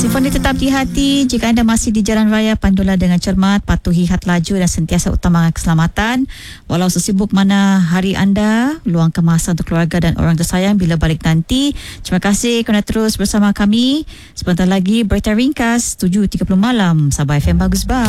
Telefon tetap di hati. Jika anda masih di jalan raya, pandulah dengan cermat, patuhi had laju dan sentiasa utamakan keselamatan. Walau sesibuk mana hari anda, luangkan masa untuk keluarga dan orang tersayang bila balik nanti. Terima kasih kerana terus bersama kami. Sebentar lagi berita ringkas 7.30 malam. Sabah FM Bagus Bah.